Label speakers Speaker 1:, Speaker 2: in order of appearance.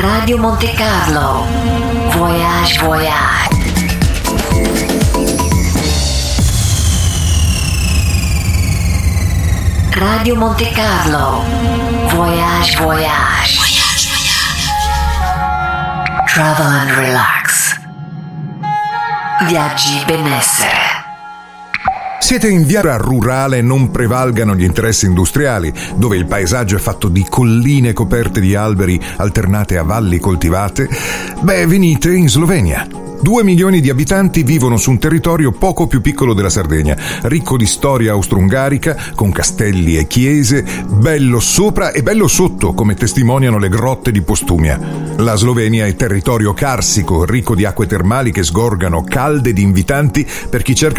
Speaker 1: Radio Monte Carlo. Voyage, voyage. Radio Monte Carlo. Voyage, voyage. Travel and relax. Viaggi benessere.
Speaker 2: Siete in via rurale, non prevalgano gli interessi industriali, dove il paesaggio è fatto di colline coperte di alberi alternate a valli coltivate? Beh, venite in Slovenia. 2 milioni di abitanti vivono su un territorio poco più piccolo della Sardegna, ricco di storia austro-ungarica, con castelli e chiese, bello sopra e bello sotto, come testimoniano le grotte di Postumia. La Slovenia è territorio carsico, ricco di acque termali che sgorgano calde ed invitanti per chi cerca